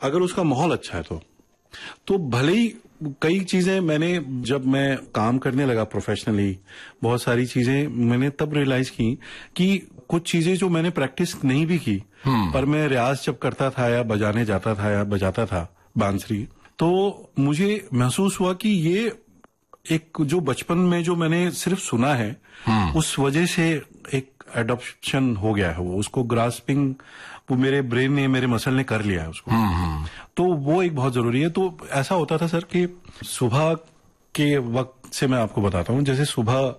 अगर उसका माहौल अच्छा है तो भले ही कई चीजें मैंने जब मैं काम करने लगा प्रोफेशनली, बहुत सारी चीजें मैंने तब रियलाइज की कि कुछ चीजें जो मैंने प्रैक्टिस नहीं भी की, पर मैं रियाज जब करता था या बजाने जाता था या बजाता था बांसुरी, तो मुझे महसूस हुआ कि ये एक जो बचपन में जो मैंने सिर्फ सुना है, उस वजह से एक एडॉप्शन हो गया है, वो उसको ग्रास्पिंग वो मेरे ब्रेन ने, मेरे मसल ने कर लिया है उसको। तो वो एक बहुत जरूरी है। तो ऐसा होता था सर कि सुबह के वक्त से मैं आपको बताता हूँ, जैसे सुबह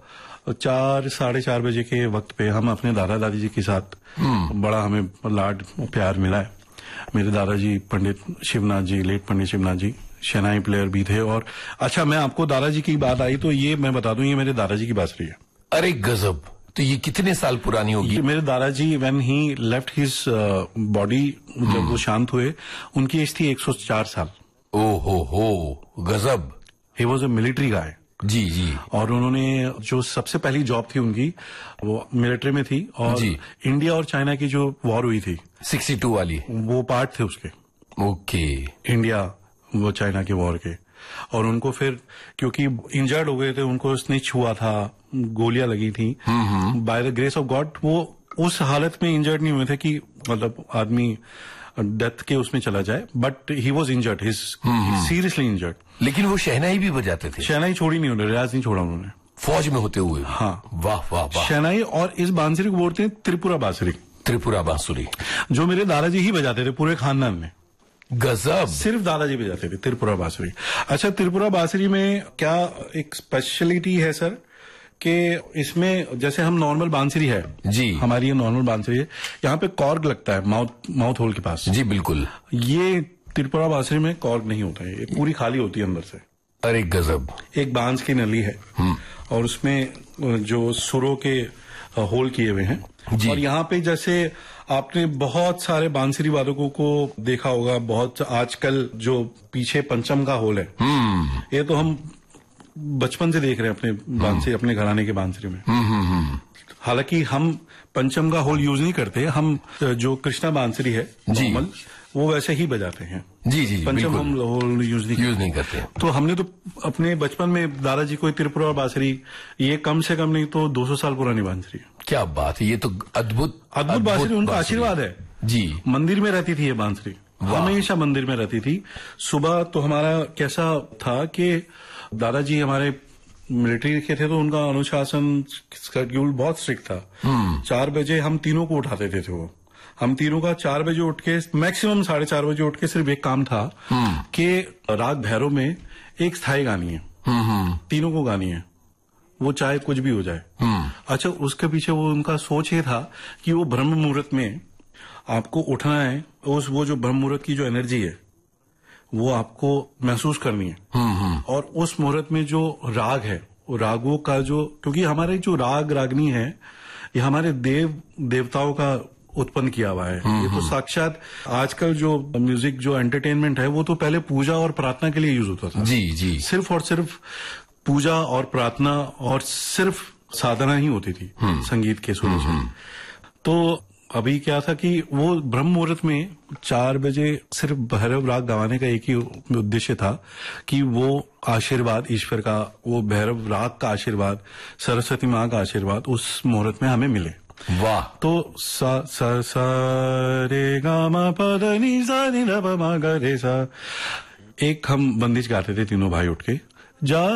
4 साढ़े 4 बजे के वक्त पे हम अपने दादा दादी जी के साथ, बड़ा हमें लाड प्यार मिला है। मेरे दादाजी पंडित शिवनाथ जी, लेट पंडित शिवनाथ जी शहनाई प्लेयर भी थे। और अच्छा, मैं आपको दादाजी की बात आई तो ये मैं बता दूं, ये मेरे दादाजी की बांसुरी है। अरे गजब! तो ये कितने साल पुरानी होगी? मेरे दादाजी when he left his body, जब वो शांत हुए, उनकी एज थी 104 साल। ओ हो गजब! ही वॉज अ मिलिट्री गाय। जी जी। और उन्होंने जो सबसे पहली जॉब थी उनकी, वो मिलिट्री में थी। और जी। इंडिया और चाइना की जो वॉर हुई थी 62 वाली, वो पार्ट थे उसके। ओके। इंडिया वो चाइना के वॉर के। और उनको फिर क्योंकि इंजर्ड हो गए थे, उनको स्निच हुआ था, गोलियां लगी थी, by the grace of God वो उस हालत में इंजर्ड नहीं हुए थे कि मतलब आदमी डेथ के उसमें चला जाए, but he was injured, he seriously injured. लेकिन वो शहनाई भी बजाते थे? शहनाई छोड़ी नहीं उन्होंने, रियाज नहीं छोड़ा उन्होंने, फौज में होते हुए। हाँ। वाह वाह वाह। शहनाई, और इस बांसुरी को बोलते हैं त्रिपुरा बांसुरी। त्रिपुरा बांसुरी, जो मेरे दादाजी ही बजाते थे पूरे खानदान में। गजब! सिर्फ दादाजी बजाते थे त्रिपुरा बांसुरी। अच्छा, त्रिपुरा बांसुरी में क्या एक स्पेशलिटी है सर, कि इसमें जैसे हम नॉर्मल बांसुरी है जी, हमारी ये नॉर्मल बांसुरी है, यहाँ पे कॉर्ग लगता है माउथ होल के पास। जी बिल्कुल। ये त्रिपुरा बांसुरी में कॉर्ग नहीं होता है, ये पूरी खाली होती है अंदर से। अरे गजब! एक बांस की नली है और उसमें जो सुरों के होल किए हुए हैं। और यहाँ पे जैसे आपने बहुत सारे बांसुरी वादकों को देखा होगा, बहुत आजकल जो पीछे पंचम का होल है, ये तो हम बचपन से देख रहे हैं अपने बांसुरी, अपने घराने के बांसुरी में। हालांकि हम पंचम का होल यूज नहीं करते, हम जो कृष्णा बांसुरी है नॉर्मल, वो वैसे ही बजाते हैं। जी जी, पंचम हम होल यूज नहीं करते। तो हमने तो अपने बचपन में दादाजी को त्रिपुरा बांसुरी, ये कम से कम नहीं तो 200 साल पुरानी बांसुरी है। क्या बात है! ये तो अद्भुत बांसुरी, उनका आशीर्वाद है जी। मंदिर में रहती थी ये बांसुरी, हमेशा मंदिर में रहती थी। सुबह तो हमारा कैसा था कि दादाजी हमारे मिलिट्री के थे, तो उनका अनुशासन शेड्यूल बहुत स्ट्रिक्ट था। 4 बजे हम तीनों को उठाते थे वो। हम तीनों का 4 बजे उठ के, मैक्सिमम 4:30 बजे उठ के सिर्फ एक काम था कि राग भैरव में एक स्थाई गानी है, तीनों को गानी है, वो चाहे कुछ भी हो जाए। अच्छा, उसके पीछे वो उनका सोच ये था कि वो ब्रह्म मुहूर्त में आपको उठना है, वो जो ब्रह्म मुहूर्त की जो एनर्जी है वो आपको महसूस करनी है। और उस मुहूर्त में जो राग है, वो रागों का जो, क्योंकि हमारे जो राग रागनी है ये हमारे देवताओं का उत्पन्न किया हुआ है। ये तो साक्षात आजकल जो म्यूजिक जो एंटरटेनमेंट है, वो तो पहले पूजा और प्रार्थना के लिए यूज होता था। जी जी। सिर्फ और सिर्फ पूजा और प्रार्थना और सिर्फ साधना ही होती थी संगीत के शुरू से। तो अभी क्या था कि वो ब्रह्म मुहूर्त में 4 बजे सिर्फ भैरव राग गवाने का एक ही उद्देश्य था कि वो आशीर्वाद ईश्वर का, वो भैरव राग का आशीर्वाद, सरस्वती माँ का आशीर्वाद उस मुहूर्त में हमें मिले। वाह! तो सा रे गा मा प ध नि सा नि ध प मा ग रे सा, एक हम बंदिश गाते थे तीनों भाई उठ के, जा